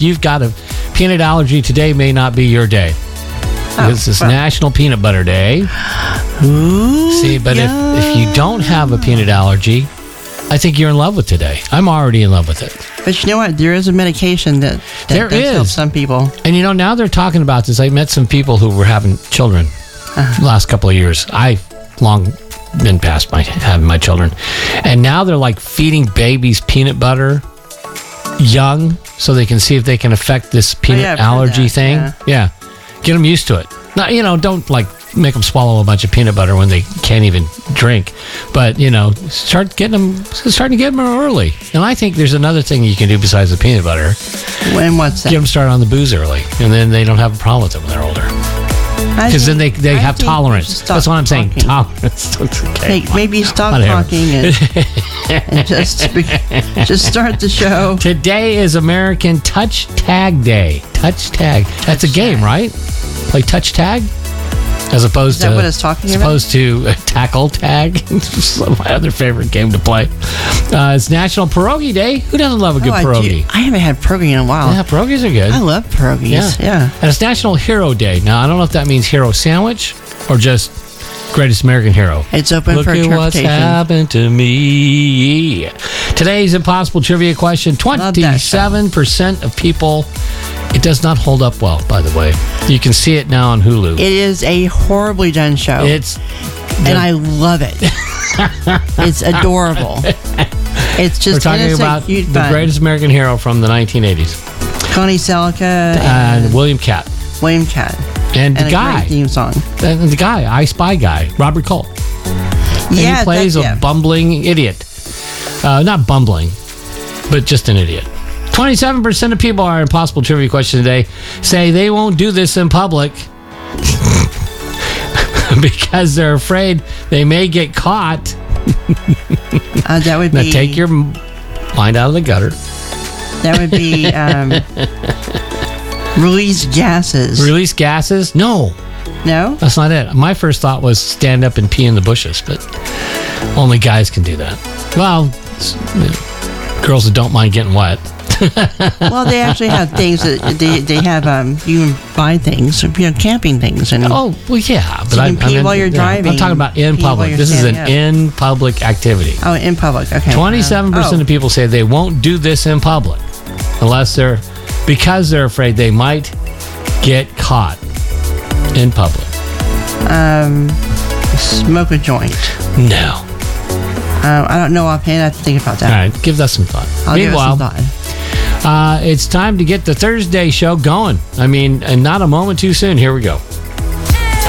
you've got a peanut allergy, today may not be your day. Because it's National Peanut Butter Day. Ooh, See, but if you don't have a peanut allergy, I think you're in love with today. I'm already in love with it. But you know what? There is a medication that does help some people. And now they're talking about this. I met some people who were having children the last couple of years. I've long been past having my children. And now they're like feeding babies peanut butter young so they can see if they can affect this peanut allergy thing. Yeah. Get them used to it. Not, don't like make them swallow a bunch of peanut butter when they can't even drink. But, start to get them early. And I think there's another thing you can do besides the peanut butter. When what's that? Get them started on the booze early. And then they don't have a problem with it when they're older. Because then they have tolerance. That's what I'm saying. Tolerance. Okay. Maybe stop talking and just start the show. Today is American Touch Tag Day. Touch Tag. That's a game, right? Play touch tag? As opposed to... Is that what it's talking about? As opposed to tackle tag. It's my other favorite game to play. It's National Pierogi Day. Who doesn't love a good pierogi? I haven't had pierogi in a while. Yeah, pierogies are good. I love pierogies. Yeah. And it's National Hero Day. Now, I don't know if that means hero sandwich or just greatest American hero. It's open for interpretation. Look at what's happened to me. Today's impossible trivia question. 27% of people... It does not hold up well, by the way. You can see it now on Hulu. It is a horribly done show. And I love it. It's adorable. It's just We're talking about cute the fun. greatest American hero from the 1980s. Connie Selica And William Catt. And the guy. A great theme song. And the guy, I Spy guy, Robert Culp. And he plays a bumbling idiot. Not bumbling, but just an idiot. 27% of people are impossible trivia question today say they won't do this in public because they're afraid they may get caught. That would now be... take your mind out of the gutter. That would be release gases. Release gases? No. No? That's not it. My first thought was stand up and pee in the bushes, but only guys can do that. Well, girls that don't mind getting wet. Well, they actually have things that they have. You can buy things, camping things, and but so you can pee while you're driving. I'm talking about in public. This is an in public activity. Oh, in public. Okay. 27% of people say they won't do this in public because they're afraid they might get caught in public. Smoke a joint. No. I don't know offhand. I have to think about that. All right, give that some thought. Meanwhile, give it some thought. It's time to get the Thursday show going. And not a moment too soon. Here we go.